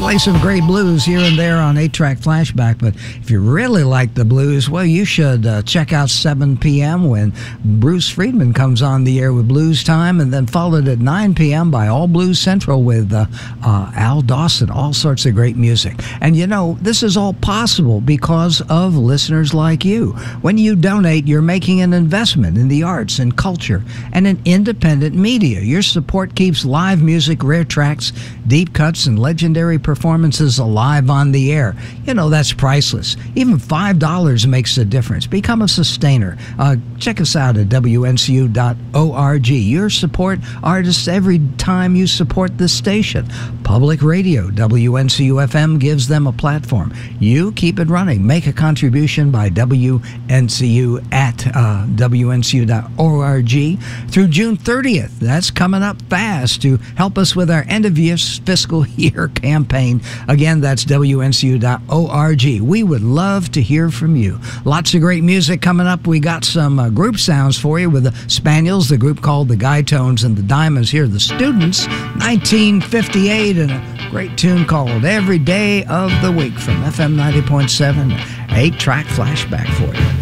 play some great blues here and there on 8-Track Flashback, but if you really like the blues, well, you should check out 7 p.m. when Bruce Friedman comes on the air with Blues Time, and then followed at 9 p.m. by All Blues Central with Al Dawson. All sorts of great music. And you know, this is all possible because of listeners like you. When you donate, you're making an investment in the arts and culture and in independent media. Your support keeps live music, rare tracks, deep cuts, and legendary performances alive on the air. You know, that's priceless. Even $5 makes a difference. Become a sustainer. Check us out at WNCU.org. Your support artists every time you support this station. Public radio, WNCU-FM, gives them a platform. You keep it running. Make a contribution by WNCU at WNCU.org through June 30th. That's coming up fast to help us with our end-of-year fiscal year campaign. Again, that's WNCU.org. We would love to hear from you. Lots of great music coming up. We got some group sounds for you with the Spaniels, the group called the Guy Tones, and the Diamonds. Here, the Students, 1958, and a great tune called Every Day of the Week from FM 90.7, 8-Track Flashback for you.